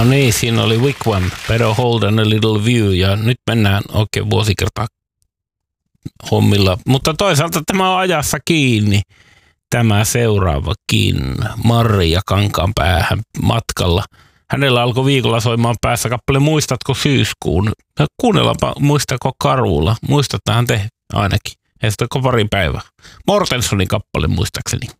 niin, siinä oli Wigwam, Better Hold and a Little View, ja nyt mennään oikein vuosikertaa hommilla. Mutta toisaalta tämä on ajassa kiinni, tämä seuraavakin, Maria Kankaanpäähän matkalla. Hänellä alkoi viikolla soimaan päässä kappale Muistatko syyskuun? Kuunnellaanpa Muistako Karula? Muistattehan te ainakin. Ei sitä pari päivää. Mortensonin kappale muistaakseni.